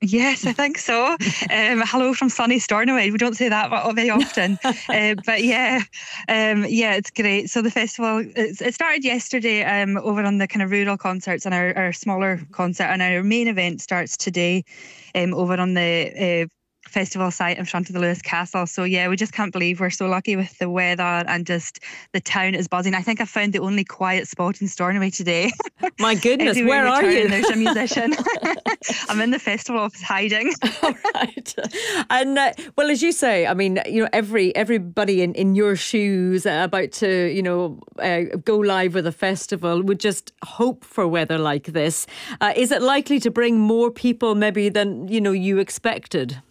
Yes, I think so. Hello from sunny Stornoway. We don't say that very often, but yeah, it's great. So the festival it started yesterday over on the kind of rural concerts and our smaller concert, and our main event starts today over on the festival site in front of the Lewis Castle. So yeah, we just can't believe we're so lucky with the weather, and just the town is buzzing. I think I found the only quiet spot in Stornoway today. My goodness, Everywhere where are you? There's a musician. I'm in the festival office hiding. All right. And well, as you say, I mean, everybody in your shoes about to, go live with a festival would just hope for weather like this. Is it likely to bring more people maybe than, you expected?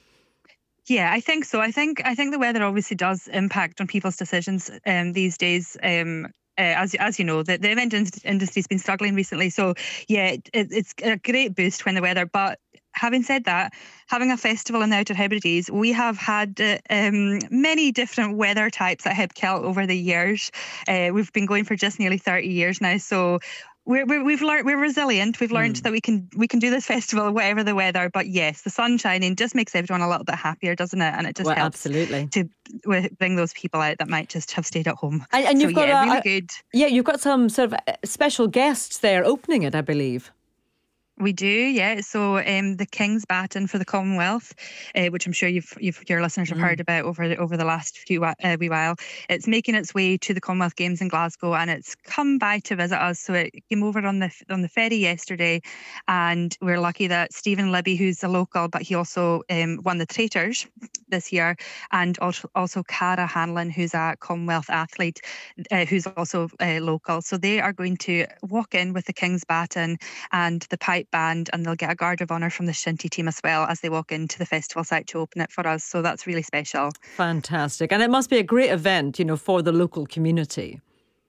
Yeah, I think so. I think the weather obviously does impact on people's decisions these days. As you know, the event industry's been struggling recently. So yeah, it's a great boost when the weather. But having said that, having a festival in the Outer Hebrides, we have had many different weather types at Hibkelt over the years. We've been going for just nearly 30 years now. So we've learned we're resilient. We've learned that we can do this festival whatever the weather. But yes, the sun shining just makes everyone a little bit happier, doesn't it? And it just helps absolutely to bring those people out that might just have stayed at home. And you've got really good. Yeah, you've got some sort of special guests there opening it, I believe. We do, yeah. So the King's Baton for the Commonwealth, which I'm sure your listeners have heard about over the last few wee while. It's making its way to the Commonwealth Games in Glasgow, and it's come by to visit us. So it came over on the ferry yesterday, and we're lucky that Stephen Libby, who's a local, but he also won the Traitors this year, and also Cara Hanlon, who's a Commonwealth athlete, who's also local. So they are going to walk in with the King's Baton and the pipe band, and they'll get a guard of honour from the Shinty team as well as they walk into the festival site to open it for us. So that's really special. Fantastic. And it must be a great event, for the local community.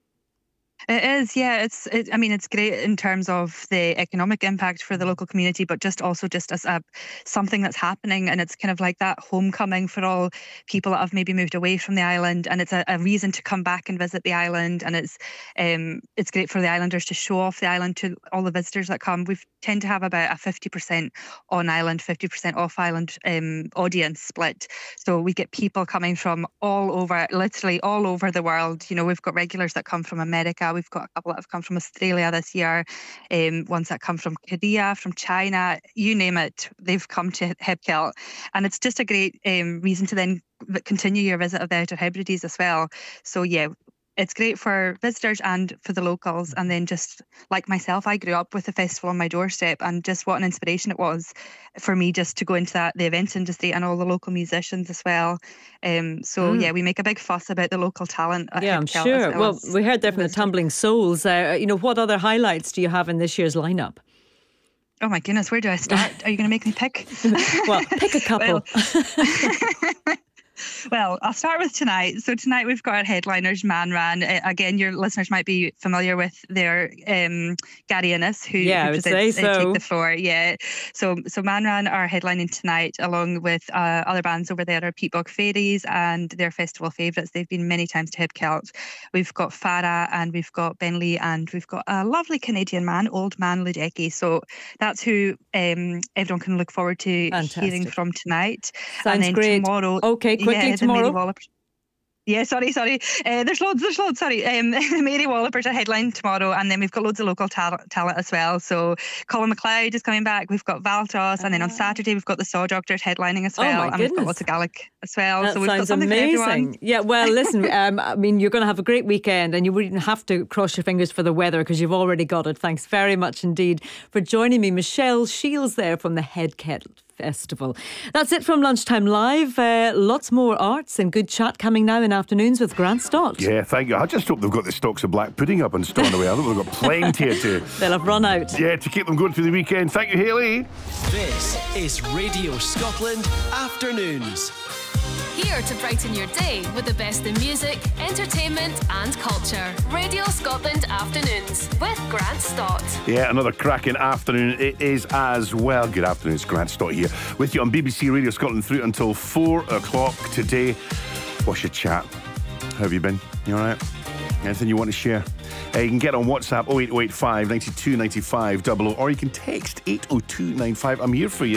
It is, yeah. It's great in terms of the economic impact for the local community, but just as something that's happening, and it's kind of like that homecoming for all people that have maybe moved away from the island, and it's a reason to come back and visit the island, and it's great for the islanders to show off the island to all the visitors that come. We tend to have about a 50% on island, 50% off island audience split, so we get people coming from literally all over the world. We've got regulars that come from America. We've got a couple that have come from Australia this year, ones that come from Korea, from China, you name it, they've come to Hibkelt. And it's just a great reason to then continue your visit of the Outer Hebrides as well. So yeah, it's great for visitors and for the locals. And then just like myself, I grew up with the festival on my doorstep, and just what an inspiration it was for me just to go into the events industry and all the local musicians as well. Yeah, we make a big fuss about the local talent. Yeah, I'm sure. Well, we heard there from the Tumbling Souls. What other highlights do you have in this year's lineup? Oh my goodness, where do I start? Are you going to make me pick? Well, pick a couple. Well, I'll start with tonight. So tonight we've got our headliners, Man Ran. Again, your listeners might be familiar with their Gary Innes, who presents Take the Floor. Yeah. So Man Ran are headlining tonight, along with other bands over there are Peatbog Fairies and their festival favourites. They've been many times to Hibkelt. We've got Farah, and we've got Ben Lee, and we've got a lovely Canadian man, Old Man Ludecki. So that's who everyone can look forward to hearing from tonight. Sounds and then great. Tomorrow, okay, quickly tomorrow. Yeah, sorry. There's loads. Sorry. The Mary Wallopers are headline tomorrow, and then we've got loads of local talent as well. So Colin McLeod is coming back. We've got Valtos, and then on Saturday we've got the Saw Doctors headlining as well. And we've got lots of Gaelic as well. That so we've got sounds something amazing. for everyone. Yeah, well, listen, you're going to have a great weekend, and you wouldn't have to cross your fingers for the weather because you've already got it. Thanks very much indeed for joining me. Michelle Shields there from the Hibkelt Festival. That's it from Lunchtime Live. Lots more arts and good chat coming now in afternoons with Grant Stott. Yeah, thank you. I just hope they've got the stocks of black pudding up and Stornoway. I think they've got plenty to... They'll have run out. Yeah, to keep them going through the weekend. Thank you, Hayley. This is Radio Scotland Afternoons. Here to brighten your day with the best in music, entertainment and culture. Radio Scotland Afternoons with Grant Stott. Yeah, another cracking afternoon it is as well. Good afternoon, it's Grant Stott here with you on BBC Radio Scotland through until 4 o'clock today. What's your chat? How have you been? You alright? Anything you want to share? You can get on WhatsApp 08085 92 95 00, or you can text 80295. I'm here for you.